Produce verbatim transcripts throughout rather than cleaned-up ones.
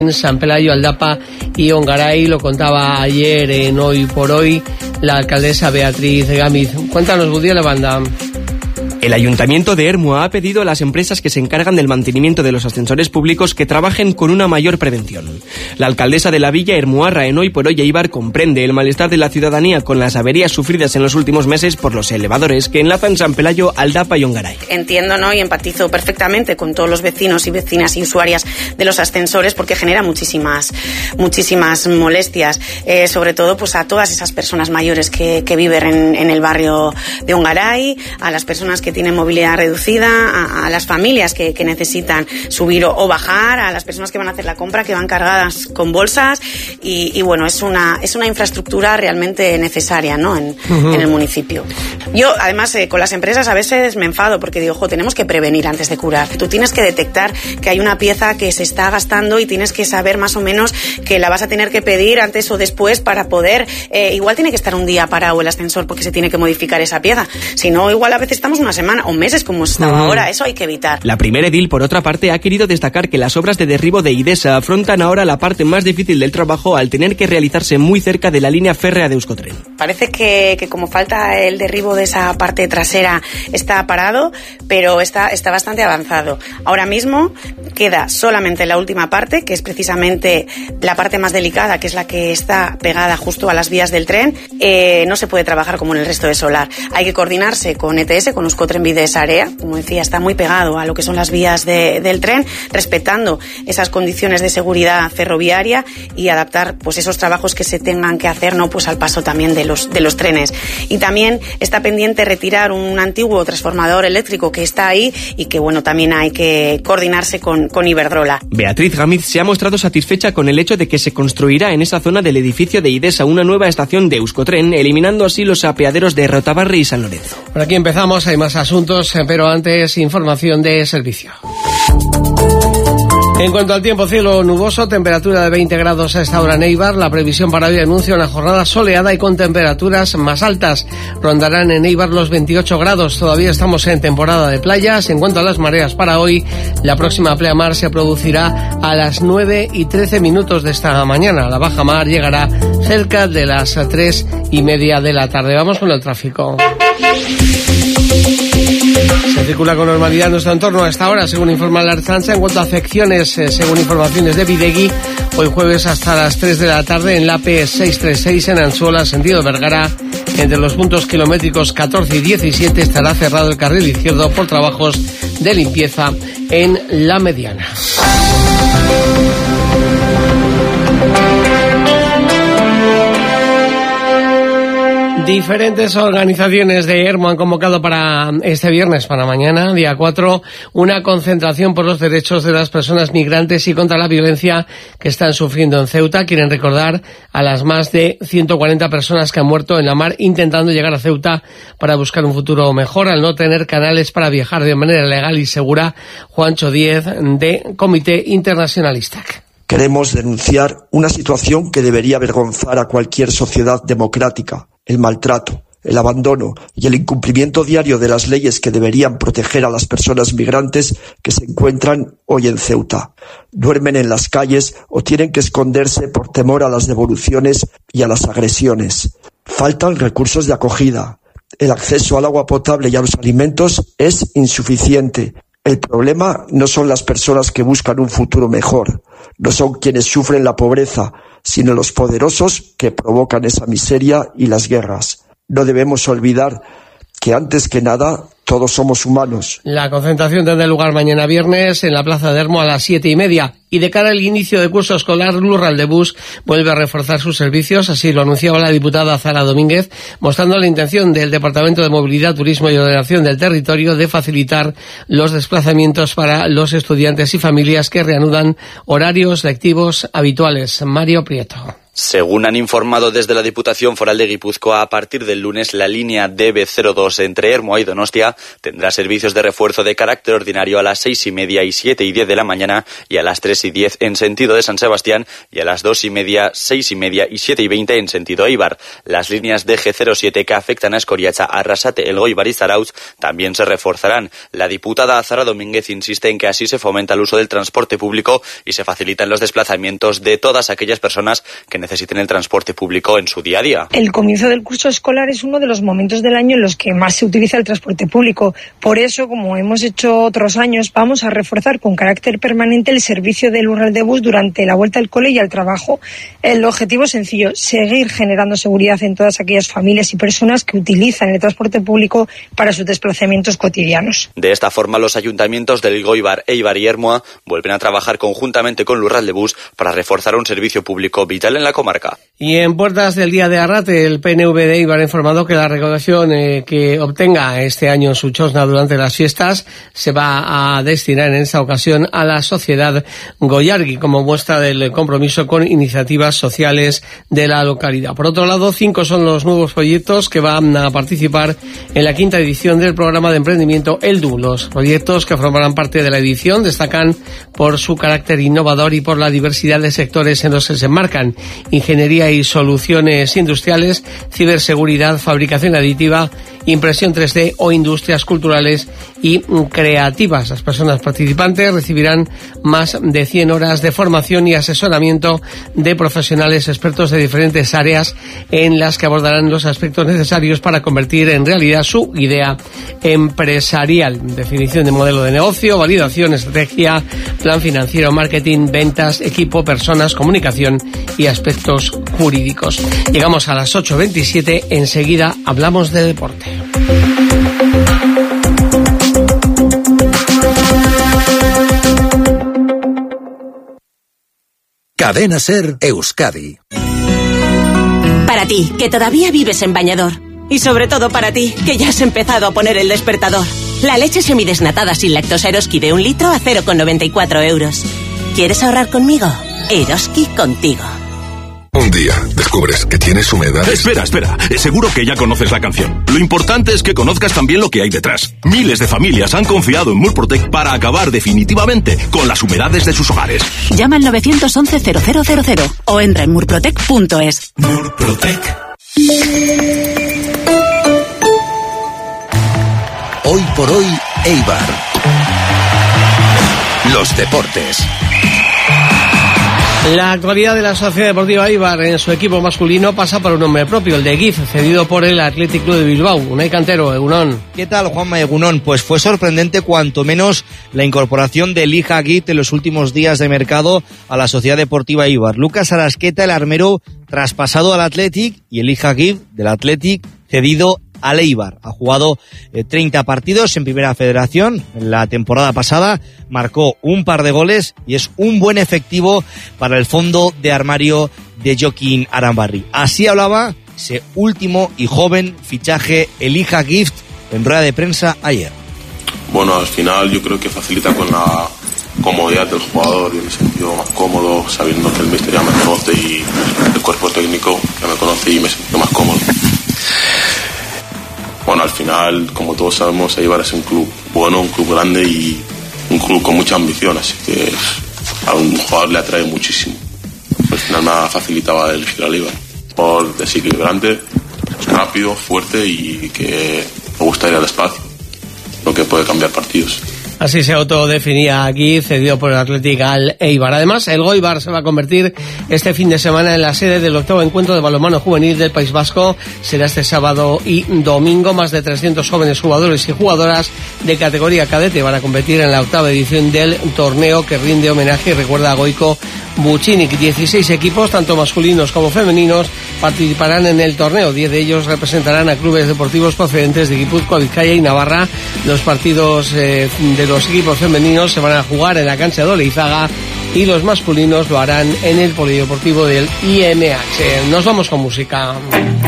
En San Pelayo, Aldapa y Ongaray, lo contaba ayer en Hoy por Hoy la alcaldesa Beatriz Gámez. Cuéntanos, Budía la banda. El Ayuntamiento de Ermua ha pedido a las empresas que se encargan del mantenimiento de los ascensores públicos que trabajen con una mayor prevención. La alcaldesa de la villa, Ermuarra, en Hoy por Hoy Eibar, comprende el malestar de la ciudadanía con las averías sufridas en los últimos meses por los elevadores que enlazan San Pelayo, Aldapa y Ongaray. Entiendo, ¿no?, y empatizo perfectamente con todos los vecinos y vecinas y usuarias de los ascensores porque genera muchísimas, muchísimas molestias, eh, sobre todo pues a todas esas personas mayores que, que viven en, en el barrio de Ongaray, a las personas que tienen movilidad reducida, a, a las familias que, que necesitan subir o, o bajar, a las personas que van a hacer la compra, que van cargadas con bolsas y, y bueno, es una es una infraestructura realmente necesaria, ¿no?, en, uh-huh. en el municipio. Yo, además, eh, con las empresas a veces me enfado porque digo, ojo, tenemos que prevenir antes de curar. Tú tienes que detectar que hay una pieza que se está gastando y tienes que saber más o menos que la vas a tener que pedir antes o después para poder, eh, igual tiene que estar un día parado el ascensor porque se tiene que modificar esa pieza. Si no, igual a veces estamos una semana o meses como estaba uh-huh. ahora. Eso hay que evitar. La primera edil, por otra parte, ha querido destacar que las obras de derribo de Idesa afrontan ahora la parte más difícil del trabajo al tener que realizarse muy cerca de la línea férrea de Euskotren. Parece que, que como falta el derribo de esa parte trasera está parado, pero está, está bastante avanzado. Ahora mismo queda solamente la última parte, que es precisamente la parte más delicada, que es la que está pegada justo a las vías del tren. Eh, no se puede trabajar como en el resto de Solar. Hay que coordinarse con E T S, con Euskotren Bidesa Área. Como decía, está muy pegado a lo que son las vías de, del tren, respetando esas condiciones de seguridad ferroviaria y adaptar pues esos trabajos que se tengan que hacer, no pues al paso también de los de los trenes. Y también está pendiente retirar un antiguo transformador eléctrico que está ahí y que bueno, también hay que coordinarse con, con Iberdrola. Beatriz Gámez se ha mostrado satisfecha con el hecho de que se construirá en esa zona del edificio de Idesa una nueva estación de Euskotren, eliminando así los apeaderos de Rotabarri y San Lorenzo. Por aquí empezamos, hay más asuntos, pero antes información de servicio. En cuanto al tiempo, cielo nuboso, temperatura de veinte grados a esta hora en Eibar. La previsión para hoy anuncia una jornada soleada y con temperaturas más altas. Rondarán en Eibar los veintiocho grados. Todavía estamos en temporada de playas. En cuanto a las mareas para hoy, la próxima pleamar se producirá a las nueve y trece minutos de esta mañana. La baja mar llegará cerca de las tres y media de la tarde. Vamos con el tráfico. Se circula con normalidad en nuestro entorno a esta hora, según informa la Ertzaintza. En cuanto a afecciones, eh, según informaciones de Bidegui, hoy jueves hasta las tres de la tarde en la P seiscientos treinta y seis en Anzuola, sentido Vergara, entre los puntos kilométricos catorce y diecisiete estará cerrado el carril izquierdo por trabajos de limpieza en la mediana. Diferentes organizaciones de Ermua han convocado para este viernes, para mañana, día cuatro, una concentración por los derechos de las personas migrantes y contra la violencia que están sufriendo en Ceuta. Quieren recordar a las más de ciento cuarenta personas que han muerto en la mar intentando llegar a Ceuta para buscar un futuro mejor al no tener canales para viajar de manera legal y segura. Juancho Díez, de Comité Internacionalista. Queremos denunciar una situación que debería avergonzar a cualquier sociedad democrática: el maltrato, el abandono y el incumplimiento diario de las leyes que deberían proteger a las personas migrantes que se encuentran hoy en Ceuta. Duermen en las calles o tienen que esconderse por temor a las devoluciones y a las agresiones. Faltan recursos de acogida. El acceso al agua potable y a los alimentos es insuficiente. El problema no son las personas que buscan un futuro mejor, no son quienes sufren la pobreza, sino los poderosos que provocan esa miseria y las guerras. No debemos olvidar que antes que nada todos somos humanos. La concentración tendrá lugar mañana viernes en la Plaza de Ermua a las siete y media. Y de cara al inicio de curso escolar, Lurraldebus vuelve a reforzar sus servicios, así lo anunciaba la diputada Zara Domínguez, mostrando la intención del Departamento de Movilidad, Turismo y Ordenación del Territorio de facilitar los desplazamientos para los estudiantes y familias que reanudan horarios lectivos habituales. Mario Prieto. Según han informado desde la Diputación Foral de Guipúzcoa, a partir del lunes la línea D B cero dos entre Ermua y Donostia tendrá servicios de refuerzo de carácter ordinario a las seis y media y siete y diez de la mañana y a las tres y diez en sentido de San Sebastián y a las dos y media, seis y media y siete y veinte en sentido Eibar. Las líneas D G cero siete que afectan a Escoriacha, Arrasate, Elgoibar y Zarautz también se reforzarán. La diputada Azara Domínguez insiste en que así se fomenta el uso del transporte público y se facilitan los desplazamientos de todas aquellas personas que necesiten el transporte público en su día a día. El comienzo del curso escolar es uno de los momentos del año en los que más se utiliza el transporte público. Por eso, como hemos hecho otros años, vamos a reforzar con carácter permanente el servicio del Urral de Bus durante la vuelta al cole y al trabajo. El objetivo es sencillo, seguir generando seguridad en todas aquellas familias y personas que utilizan el transporte público para sus desplazamientos cotidianos. De esta forma, los ayuntamientos del Elgoibar, Eibar y Ermua vuelven a trabajar conjuntamente con el Urral de Bus para reforzar un servicio público vital en la comarca. Y en puertas del Día de Arrate, el P N V de Eibar ha informado que la recaudación eh, que obtenga este año en su chosna durante las fiestas se va a destinar en esta ocasión a la sociedad Goyargui, como muestra del compromiso con iniciativas sociales de la localidad. Por otro lado, cinco son los nuevos proyectos que van a participar en la quinta edición del programa de emprendimiento ELDU. Los proyectos que formarán parte de la edición destacan por su carácter innovador y por la diversidad de sectores en los que se enmarcan: ingeniería y soluciones industriales, ciberseguridad, fabricación aditiva, impresión tres D o industrias culturales y creativas. Las personas participantes recibirán más de cien horas de formación y asesoramiento de profesionales expertos de diferentes áreas en las que abordarán los aspectos necesarios para convertir en realidad su idea empresarial. Definición de modelo de negocio, validación, estrategia, plan financiero, marketing, ventas, equipo, personas, comunicación y aspectos jurídicos. Llegamos a las ocho veintisiete, enseguida hablamos de deporte. Cadena Ser Euskadi. Para ti, que todavía vives en bañador. Y sobre todo para ti, que ya has empezado a poner el despertador. La leche semidesnatada sin lactosa Eroski de un litro a cero coma noventa y cuatro euros. ¿Quieres ahorrar conmigo? Eroski contigo. Un día descubres que tienes humedad. Espera, espera. Seguro que ya conoces la canción. Lo importante es que conozcas también lo que hay detrás. Miles de familias han confiado en Murprotec para acabar definitivamente con las humedades de sus hogares. Llama al nueve once cero cero cero cero o entra en murprotec punto es. Murprotec. Hoy por hoy, Eibar. Los deportes. La actualidad de la Sociedad Deportiva Eibar en su equipo masculino pasa por un nombre propio, el de Gif, cedido por el Athletic Club de Bilbao. Unai Cantero, Egunon. ¿Qué tal, Juanma Egunon? Pues fue sorprendente cuanto menos la incorporación de Elija Gif en los últimos días de mercado a la Sociedad Deportiva Eibar. Lucas Arasqueta, el armero, traspasado al Athletic, y Elija Gif del Athletic cedido al Eibar. Ha jugado eh, treinta partidos en Primera Federación en la temporada pasada, marcó un par de goles y es un buen efectivo para el fondo de armario de Joaquín Arambarri. Así hablaba ese último y joven fichaje Elija Gift en rueda de prensa ayer. Bueno, al final yo creo que facilita con la comodidad del jugador. Yo me he sentido más cómodo sabiendo que el míster ya me conoce y el cuerpo técnico ya me conoce y me he sentido más cómodo. Bueno, al final, como todos sabemos, Eibar es un club bueno, un club grande y un club con mucha ambición, así que a un jugador le atrae muchísimo. Al final me ha facilitado elegir al Eibar. Por desequilibrante, rápido, fuerte y que me gusta ir al espacio, lo que puede cambiar partidos. Así se autodefinía aquí, cedido por el Athletic al Eibar. Además, el Goibar se va a convertir este fin de semana en la sede del octavo encuentro de balonmano juvenil del País Vasco. Será este sábado y domingo. Más de trescientos jóvenes jugadores y jugadoras de categoría cadete van a competir en la octava edición del torneo que rinde homenaje y recuerda a Goiko Buchinic. dieciséis equipos, tanto masculinos como femeninos, participarán en el torneo. diez de ellos representarán a clubes deportivos procedentes de Guipúzcoa, Vizcaya y Navarra. Los partidos eh, de los equipos femeninos se van a jugar en la cancha de Oleizaga y los masculinos lo harán en el polideportivo del I M H. Nos vamos con música.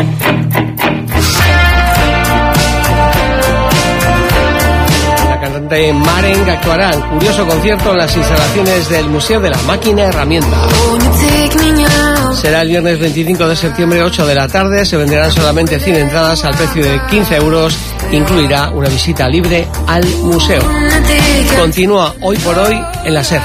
La cantante cantante Maren, que actuará en curioso concierto en las instalaciones del Museo de la Máquina Herramienta. Será el viernes veinticinco de septiembre, ocho de la tarde. Se venderán solamente cien entradas al precio de quince euros. Incluirá una visita libre al museo. Continúa Hoy por Hoy en la SER.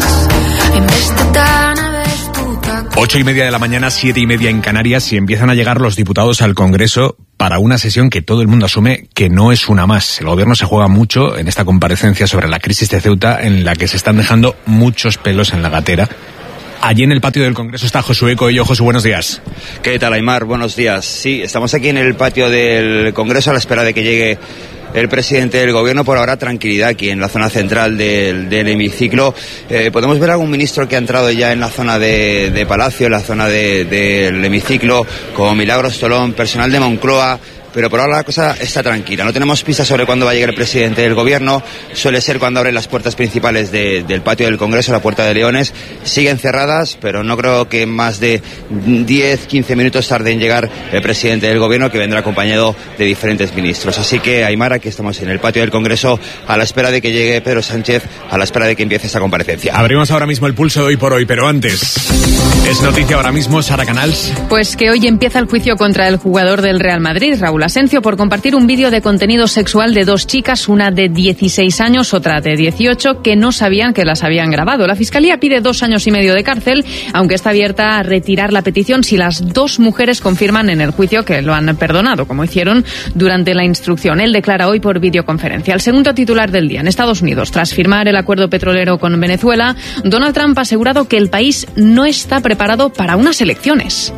Ocho y media de la mañana, siete y media en Canarias, y empiezan a llegar los diputados al Congreso para una sesión que todo el mundo asume que no es una más. El gobierno se juega mucho en esta comparecencia sobre la crisis de Ceuta, en la que se están dejando muchos pelos en la gatera. Allí en el patio del Congreso está Josué Coello. Josu, buenos días. ¿Qué tal, Aymar? Buenos días. Sí, estamos aquí en el patio del Congreso a la espera de que llegue el presidente del gobierno. Por ahora, tranquilidad aquí en la zona central del, del hemiciclo. Eh, podemos ver algún ministro que ha entrado ya en la zona de, de Palacio, en la zona de, del hemiciclo, como Milagros Tolón, personal de Moncloa. Pero por ahora la cosa está tranquila. No tenemos pistas sobre cuándo va a llegar el presidente del gobierno. Suele ser cuando abren las puertas principales de, del patio del Congreso, la Puerta de Leones. Siguen cerradas, pero no creo que más de diez, quince minutos tarde en llegar el presidente del gobierno, que vendrá acompañado de diferentes ministros. Así que, Aymar, aquí estamos en el patio del Congreso a la espera de que llegue Pedro Sánchez, a la espera de que empiece esta comparecencia. Abrimos ahora mismo el pulso de Hoy por Hoy, pero antes, es noticia ahora mismo, Sara Canals. Pues que hoy empieza el juicio contra el jugador del Real Madrid, Raúl Asencio, por compartir un vídeo de contenido sexual de dos chicas, una de dieciséis años, otra de dieciocho, que no sabían que las habían grabado. La Fiscalía pide dos años y medio de cárcel, aunque está abierta a retirar la petición si las dos mujeres confirman en el juicio que lo han perdonado, como hicieron durante la instrucción. Él declara hoy por videoconferencia. El segundo titular del día. En Estados Unidos, tras firmar el acuerdo petrolero con Venezuela, Donald Trump ha asegurado que el país no está preparado para unas elecciones.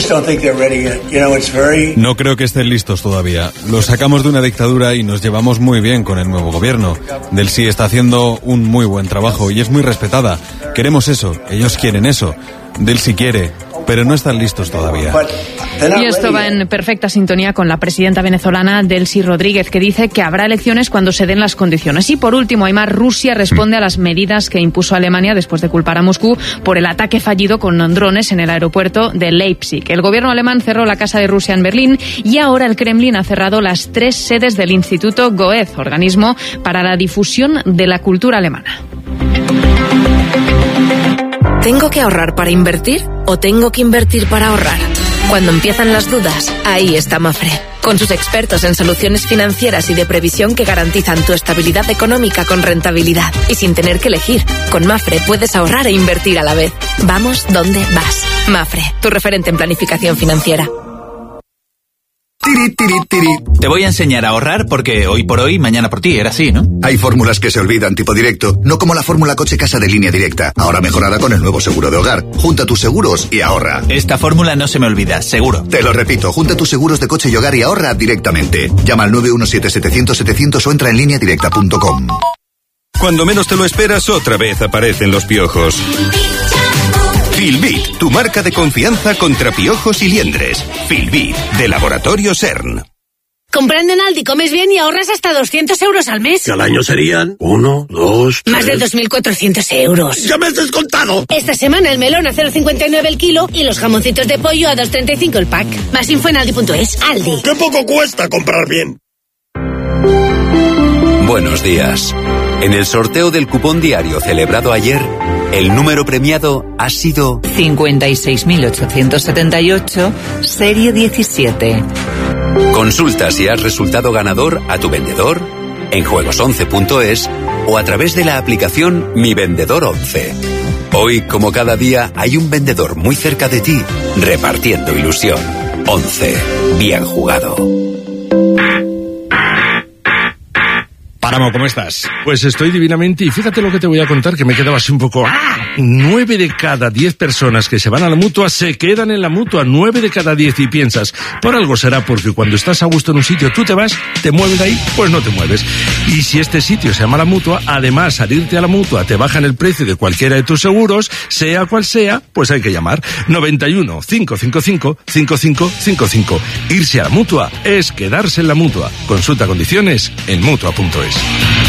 No creo que estén listos todavía. Lo sacamos de una dictadura y nos llevamos muy bien con el nuevo gobierno. Delcy está haciendo un muy buen trabajo y es muy respetada. Queremos eso, ellos quieren eso. Delcy quiere, pero no están listos todavía. Y esto va en perfecta sintonía con la presidenta venezolana Delcy Rodríguez, que dice que habrá elecciones cuando se den las condiciones. Y por último, Aymar, Rusia responde a las medidas que impuso Alemania después de culpar a Moscú por el ataque fallido con drones en el aeropuerto de Leipzig. El gobierno alemán cerró la Casa de Rusia en Berlín y ahora el Kremlin ha cerrado las tres sedes del Instituto Goethe, organismo para la difusión de la cultura alemana. ¿Tengo que ahorrar para invertir o tengo que invertir para ahorrar? Cuando empiezan las dudas, ahí está Mafre. Con sus expertos en soluciones financieras y de previsión que garantizan tu estabilidad económica con rentabilidad. Y sin tener que elegir, con Mafre puedes ahorrar e invertir a la vez. Vamos donde vas. Mafre, tu referente en planificación financiera. Tiri, tiri, tiri. Te voy a enseñar a ahorrar porque hoy por hoy, mañana por ti, era así, ¿no? Hay fórmulas que se olvidan tipo directo, no como la fórmula coche casa de Línea Directa, ahora mejorada con el nuevo seguro de hogar. Junta tus seguros y ahorra. Esta fórmula no se me olvida, seguro. Te lo repito, junta tus seguros de coche y hogar y ahorra directamente. Llama al nueve uno siete, setecientos, setecientos o entra en línea directa punto com. Cuando menos te lo esperas, otra vez aparecen los piojos. Filbit, tu marca de confianza contra piojos y liendres. Filbit, de Laboratorio CERN. Comprando en Aldi comes bien y ahorras hasta doscientos euros al mes. Que al año serían uno, dos, Más de dos mil cuatrocientos euros. ¡Ya me has descontado! Esta semana el melón a cero coma cincuenta y nueve el kilo y los jamoncitos de pollo a dos coma treinta y cinco el pack. Más info en aldi punto es. Aldi. ¡Qué poco cuesta comprar bien! Buenos días. En el sorteo del cupón diario celebrado ayer, el número premiado ha sido cincuenta y seis mil ochocientos setenta y ocho, serie diecisiete. Consulta si has resultado ganador a tu vendedor, en juegos once punto es o a través de la aplicación Mi Vendedor once. Hoy, como cada día, hay un vendedor muy cerca de ti, repartiendo ilusión. once. Bien jugado. Páramo, ¿cómo estás? Pues estoy divinamente y fíjate lo que te voy a contar, que me quedaba así un poco... ¡Ah! Nueve de cada diez personas que se van a la Mutua se quedan en la Mutua. Nueve de cada diez. Y piensas, por algo será, porque cuando estás a gusto en un sitio, tú te vas, te mueves de ahí, pues no te mueves. Y si este sitio se llama la Mutua, además, al irte a la Mutua te bajan el precio de cualquiera de tus seguros, sea cual sea, pues hay que llamar. noventa y uno, cincuenta y cinco, cincuenta y cinco cincuenta y cinco. Irse a la Mutua es quedarse en la Mutua. Consulta condiciones en mutua punto es.